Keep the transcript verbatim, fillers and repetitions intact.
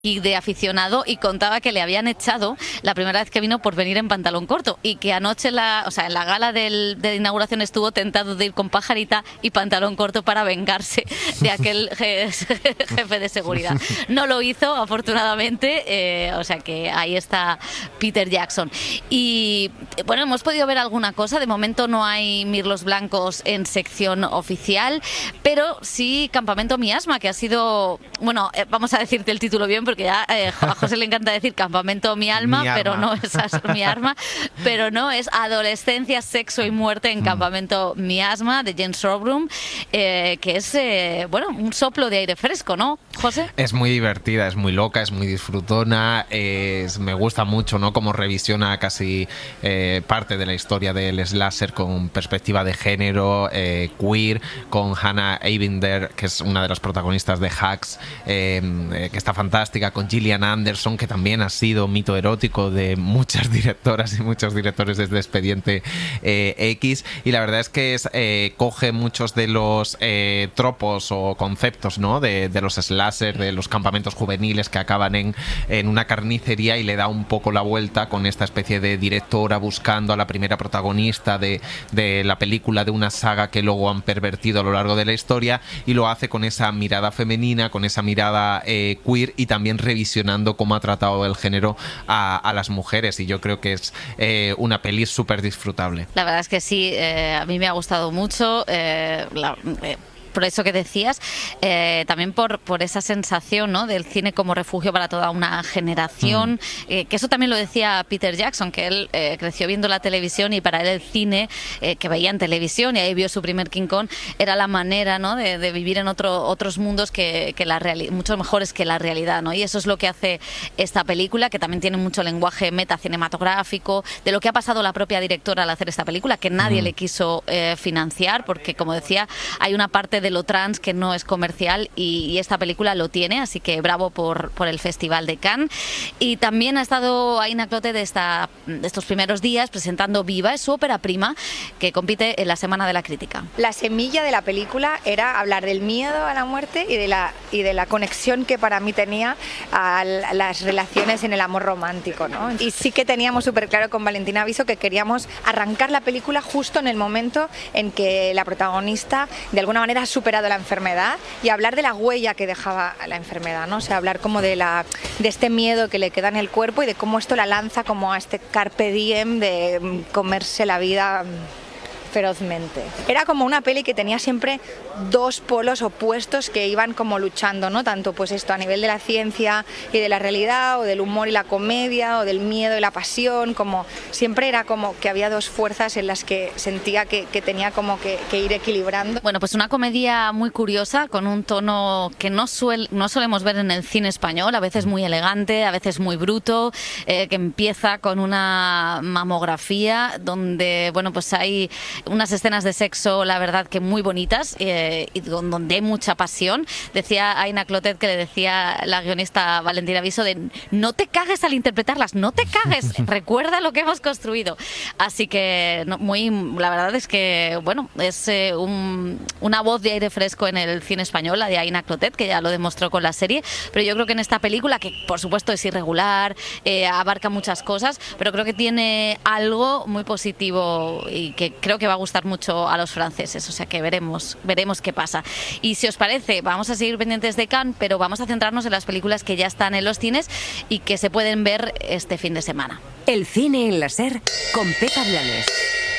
y de aficionado, y contaba que le habían echado la primera vez que vino por venir en pantalón corto y que anoche la, o sea, en la gala del, de inauguración estuvo tentado de ir con pajarita y pantalón corto para vengarse de aquel je, jefe de seguridad. No lo hizo, afortunadamente, eh, o sea que ahí está Peter Jackson. Y bueno, hemos podido ver alguna cosa. De momento no hay mirlos blancos en sección oficial, pero sí Campamento Miasma, que ha sido, bueno, eh, vamos a decirte el título bien, porque ya eh, a José le encanta decir Campamento Mi Alma, mi pero arma. no es Mi Arma, pero no, es Adolescencia, Sexo y Muerte en Campamento mm. Miasma, de James Robrum, eh, que es, eh, bueno, un soplo de aire fresco, ¿no, José? Es muy divertida, es muy loca, es muy disfrutona, es, me gusta mucho, ¿no?, cómo revisiona casi eh, parte de la historia del slasher con perspectiva de género, eh, queer, con Hannah Abinder, que es una de las protagonistas de Hacks, eh, que está fantástica, con Gillian Anderson, que también ha sido mito erótico de muchas directoras y muchos directores desde Expediente eh, X, y la verdad es que es, eh, coge muchos de los eh, tropos o conceptos, ¿no?, de, de los slasher, de los campamentos juveniles que acaban en, en una carnicería, y le da un poco la vuelta con esta especie de directora buscando a la primera protagonista de, de la película, de una saga que luego han pervertido a lo largo de la historia, y lo hace con esa mirada femenina, con esa mirada eh, queer, y también revisionando cómo ha tratado el género a, a las mujeres, y yo creo que es eh, una peli súper disfrutable. La verdad es que sí, eh, a mí me ha gustado mucho, eh, la, eh, por eso que decías, eh, también por, por esa sensación, ¿no?, del cine como refugio para toda una generación, mm. eh, que eso también lo decía Peter Jackson, que él eh, creció viendo la televisión, y para él el cine eh, que veía en televisión, y ahí vio su primer King Kong, era la manera, ¿no?, de, de vivir en otro, otros mundos que, que la reali- mucho mejores que la realidad, ¿no? Y eso es lo que hace esta película, que también tiene mucho lenguaje metacinematográfico, de lo que ha pasado la propia directora al hacer esta película, que nadie mm. le quiso eh, financiar, porque, como decía, hay una parte de lo trans que no es comercial, y, y esta película lo tiene, así que bravo por, por el Festival de Cannes. Y también ha estado Aina Clotet de, esta, de estos primeros días presentando Viva, es su ópera prima, que compite en la Semana de la Crítica. La semilla de la película era hablar del miedo a la muerte y de la, y de la conexión que para mí tenía a las relaciones en el amor romántico, ¿no? Y sí que teníamos súper claro con Valentina Viso que queríamos arrancar la película justo en el momento en que la protagonista de alguna manera superado la enfermedad, y hablar de la huella que dejaba la enfermedad, ¿no? O sea, hablar como de la de este miedo que le queda en el cuerpo, y de cómo esto la lanza como a este carpe diem de comerse la vida ferozmente. Era como una peli que tenía siempre dos polos opuestos que iban como luchando, ¿no? Tanto pues esto a nivel de la ciencia y de la realidad, o del humor y la comedia, o del miedo y la pasión, como siempre era como que había dos fuerzas en las que sentía que, que tenía como que, que ir equilibrando. Bueno, pues una comedia muy curiosa, con un tono que no, suel, no solemos ver en el cine español, a veces muy elegante, a veces muy bruto, eh, que empieza con una mamografía donde, bueno, pues hay unas escenas de sexo, la verdad, que muy bonitas, eh, y donde hay mucha pasión. Decía Aina Clotet, que le decía la guionista Valentina Viso, de no te cagues al interpretarlas, no te cagues, recuerda lo que hemos construido. Así que no, muy, la verdad es que, bueno, es eh, un, una voz de aire fresco en el cine español, la de Aina Clotet, que ya lo demostró con la serie, pero yo creo que en esta película, que por supuesto es irregular, eh, abarca muchas cosas, pero creo que tiene algo muy positivo y que creo que va a gustar mucho a los franceses, o sea que veremos, veremos qué pasa. Y si os parece, vamos a seguir pendientes de Cannes, pero vamos a centrarnos en las películas que ya están en los cines y que se pueden ver este fin de semana. El cine en la SER con Pepa Blanes.